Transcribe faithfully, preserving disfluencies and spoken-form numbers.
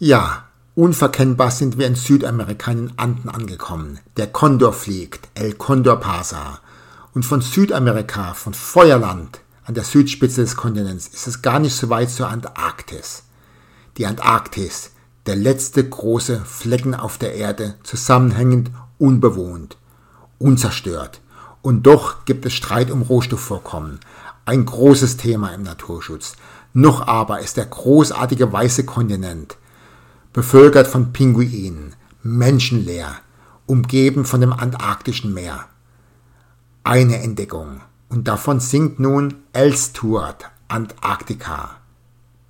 Ja, unverkennbar sind wir in Südamerika in den Anden angekommen. Der Kondor fliegt, El Condor pasa. Und von Südamerika, von Feuerland an der Südspitze des Kontinents, ist es gar nicht so weit zur Antarktis. Die Antarktis, der letzte große Flecken auf der Erde, zusammenhängend, unbewohnt, unzerstört. Und doch gibt es Streit um Rohstoffvorkommen. Ein großes Thema im Naturschutz. Noch aber ist der großartige weiße Kontinent bevölkert von Pinguinen, menschenleer, umgeben von dem Antarktischen Meer. Eine Entdeckung. Und davon singt nun Elsturt, Antarktika.